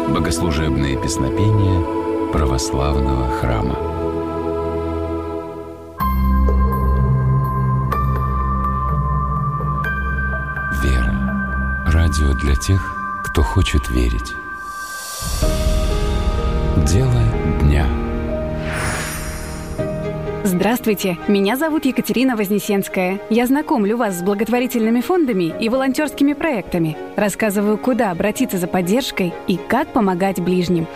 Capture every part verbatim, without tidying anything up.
Богослужебные песнопения православного храма. Вера. Радио для тех, кто хочет верить. Дело дня. Здравствуйте, меня зовут Екатерина Вознесенская. Я знакомлю вас с благотворительными фондами и волонтерскими проектами. Рассказываю, куда обратиться за поддержкой и как помогать ближним.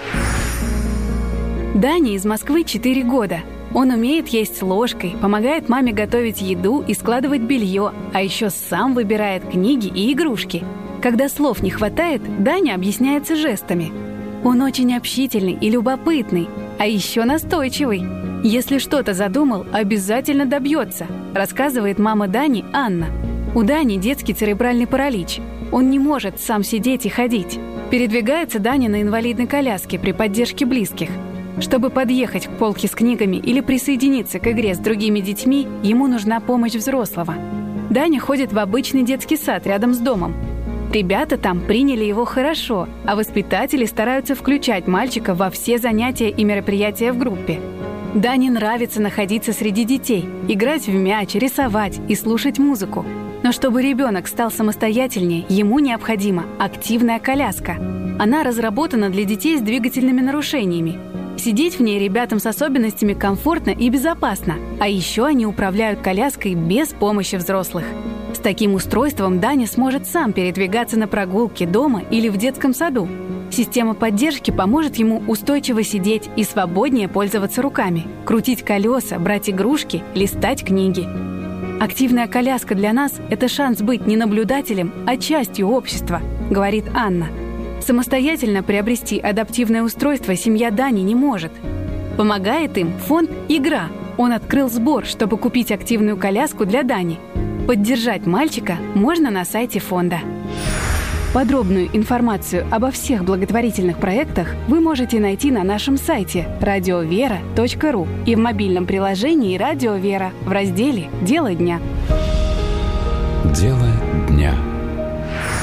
Дане из Москвы четыре года. Он умеет есть ложкой, помогает маме готовить еду и складывать белье, а еще сам выбирает книги и игрушки. Когда слов не хватает, Даня объясняется жестами. Он очень общительный и любопытный, а еще настойчивый. Если что-то задумал, обязательно добьется, рассказывает мама Дани Анна. У Дани детский церебральный паралич. Он не может сам сидеть и ходить. Передвигается Даня на инвалидной коляске при поддержке близких. Чтобы подъехать к полке с книгами или присоединиться к игре с другими детьми, ему нужна помощь взрослого. Даня ходит в обычный детский сад рядом с домом. Ребята там приняли его хорошо, а воспитатели стараются включать мальчика во все занятия и мероприятия в группе. Дане нравится находиться среди детей, играть в мяч, рисовать и слушать музыку. Но чтобы ребенок стал самостоятельнее, ему необходима активная коляска. Она разработана для детей с двигательными нарушениями. Сидеть в ней ребятам с особенностями комфортно и безопасно, а еще они управляют коляской без помощи взрослых. С таким устройством Даня сможет сам передвигаться на прогулке дома или в детском саду. Система поддержки поможет ему устойчиво сидеть и свободнее пользоваться руками, крутить колеса, брать игрушки, листать книги. Активная коляска для нас – это шанс быть не наблюдателем, а частью общества, говорит Анна. Самостоятельно приобрести адаптивное устройство семья Дани не может. Помогает им фонд «Игра». Он открыл сбор, чтобы купить активную коляску для Дани. Поддержать мальчика можно на сайте фонда. Подробную информацию обо всех благотворительных проектах вы можете найти на нашем сайте радиовера точка ру и в мобильном приложении «Радио Вера» в разделе «Дело дня». Дело дня.